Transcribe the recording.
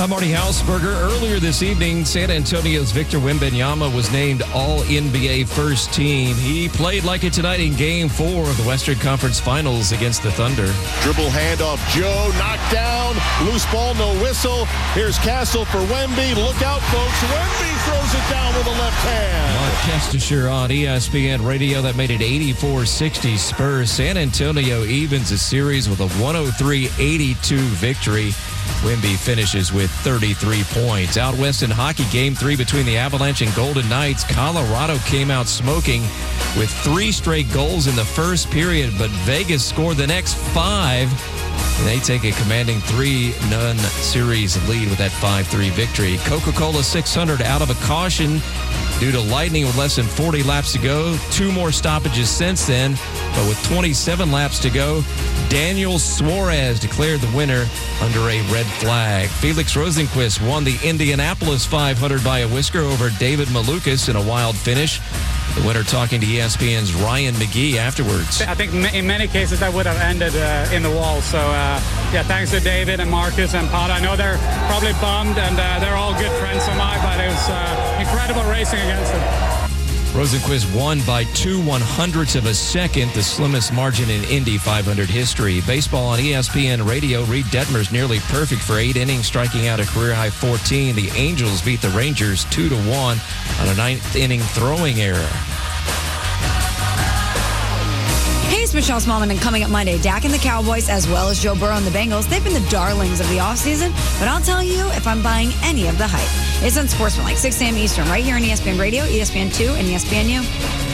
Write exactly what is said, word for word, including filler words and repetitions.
I'm Marty Hausberger. Earlier this evening, San Antonio's Victor Wembanyama was named All N B A First Team. He played like it tonight in Game four of the Western Conference Finals against the Thunder. Dribble handoff, Joe, knocked down, loose ball, no whistle. Here's Castle for Wemby. Look out, folks. Wemby throws it down with the left hand. Mark Kestisher on E S P N Radio. That made it eighty-four sixty Spurs. San Antonio evens the series with a one oh three eighty-two victory. Wemby finishes with thirty-three points. Out west in hockey, game three between the Avalanche and Golden Knights. Colorado came out smoking with three straight goals in the first period, but Vegas scored the next five. And they take a commanding three none series lead with that five three victory. Coca-Cola six hundred out of a caution due to lightning with less than forty laps to go. Two more stoppages since then, but with twenty-seven laps to go, Daniel Suarez declared the winner under a red flag. Felix Rosenqvist won the Indianapolis five hundred by a whisker over David Malukas in a wild finish. The winner talking to E S P N's Ryan McGee afterwards. I think in many cases that would have ended uh, in the wall. So, uh, yeah, thanks to David and Marcus and Pat. I know they're probably bummed, and uh, they're all good friends of mine, but it was uh, incredible racing against them. Rosenqvist won by two one-hundredths of a second, the slimmest margin in Indy five hundred history. Baseball on E S P N Radio. Reed Detmer's nearly perfect for eight innings, striking out a career-high fourteen. The Angels beat the Rangers two to one on a ninth-inning throwing error. Hey, it's Michelle Smallman, and coming up Monday, Dak and the Cowboys, as well as Joe Burrow and the Bengals, they've been the darlings of the offseason, but I'll tell you if I'm buying any of the hype. It's on Sportsman, like six a.m. Eastern, right here on E S P N Radio, E S P N two, and E S P N U.